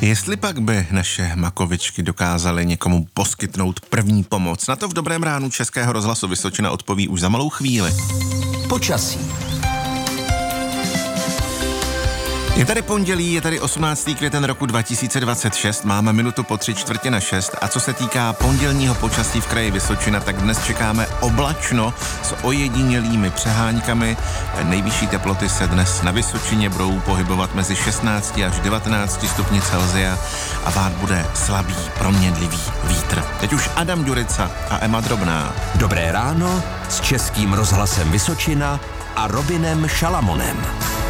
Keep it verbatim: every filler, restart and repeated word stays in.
Jestli pak by naše makovičky dokázaly někomu poskytnout první pomoc, na to v Dobrém ránu Českého rozhlasu Vysočina odpoví už za malou chvíli. Počasí. Je tady pondělí, je tady osmnáctého květen roku dva tisíce dvacet šest, máme minutu po tři čtvrtě na šest a co se týká pondělního počasí v kraji Vysočina, tak dnes čekáme oblačno s ojedinělými přeháňkami. Nejvyšší teploty se dnes na Vysočině budou pohybovat mezi šestnácti až devatenácti stupni Celsia a vát bude slabý, proměnlivý vítr. Teď už Adam Ďurica a Emma Drobná. Dobré ráno s Českým rozhlasem Vysočina a Robinem Šalamonem.